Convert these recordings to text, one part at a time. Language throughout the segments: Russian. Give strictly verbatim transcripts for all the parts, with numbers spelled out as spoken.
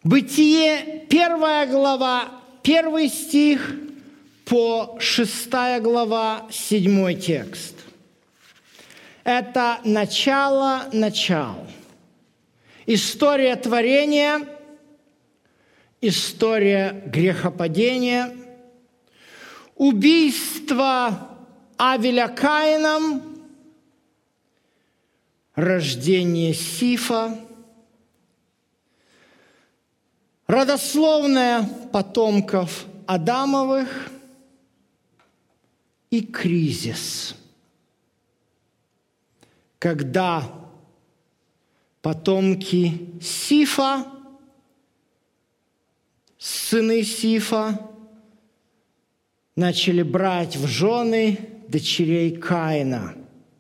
Бытие, первая глава, первый стих по шестая глава, седьмой текст. Это начало начал. История творения, история грехопадения, убийство Авеля Каином, рождение Сифа, родословная потомков Адамовых и кризис, когда потомки Сифа, сыны Сифа, начали брать в жены дочерей Каина,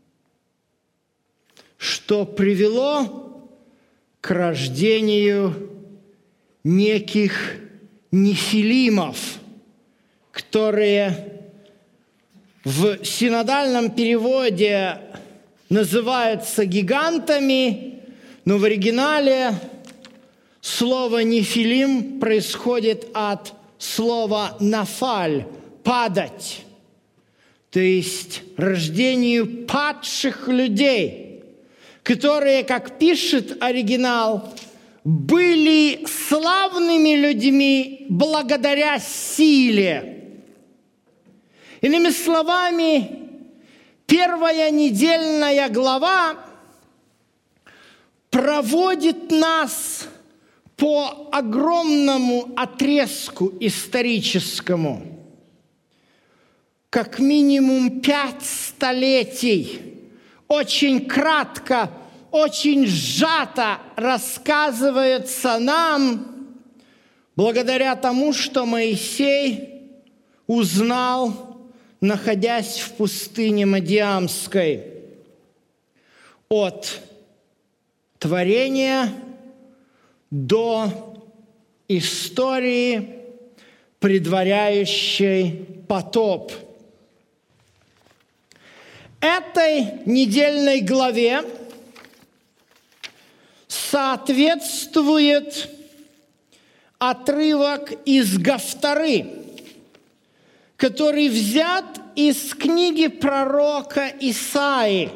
что привело к рождению неких нефилимов, которые в синодальном переводе называются гигантами, но в оригинале слово «нефилим» происходит от слова «нафаль» – «падать», то есть рождению падших людей, которые, как пишет оригинал, были славными людьми благодаря силе. Иными словами, первая недельная глава проводит нас по огромному отрезку историческому, как минимум пять столетий, очень кратко, очень сжато рассказывается нам, благодаря тому, что Моисей узнал, находясь в пустыне Мадиамской, от творения до истории, предваряющей потоп. Этой недельной главе соответствует отрывок из Гафтары, который взят из книги пророка Исаии,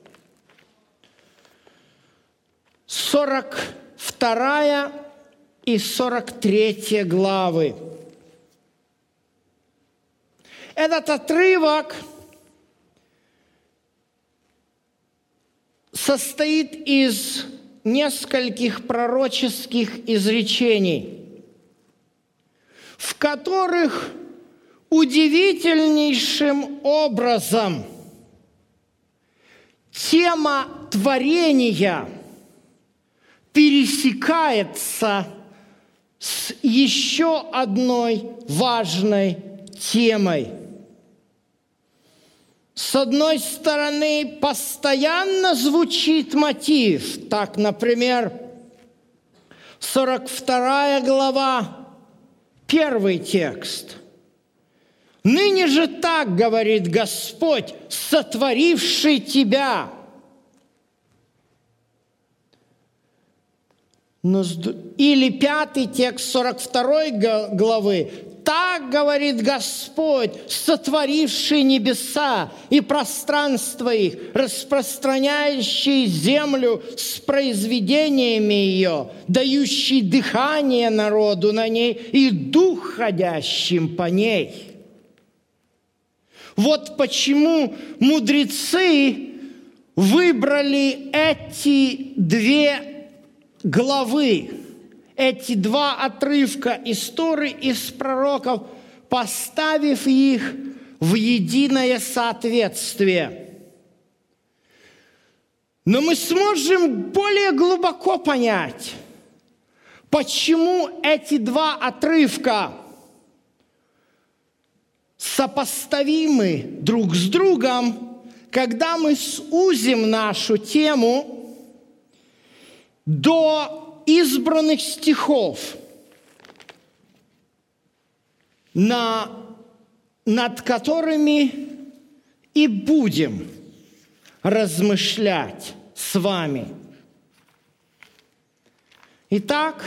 сорок вторая и сорок третья главы. Этот отрывок состоит из нескольких пророческих изречений, в которых удивительнейшим образом тема творения пересекается с еще одной важной темой. С одной стороны, постоянно звучит мотив. Так, например, сорок вторая глава, первый текст. «Ныне же так говорит Господь, сотворивший тебя». Или пятый текст сорок второй главы. «Так говорит Господь, сотворивший небеса и пространство их, распространяющий землю с произведениями ее, дающий дыхание народу на ней и дух ходящим по ней». Вот почему мудрецы выбрали эти две главы, эти два отрывка из Торы, из пророков, поставив их в единое соответствие. Но мы сможем более глубоко понять, почему эти два отрывка сопоставимы друг с другом, когда мы сузим нашу тему до избранных стихов, на, над которыми и будем размышлять с вами. Итак,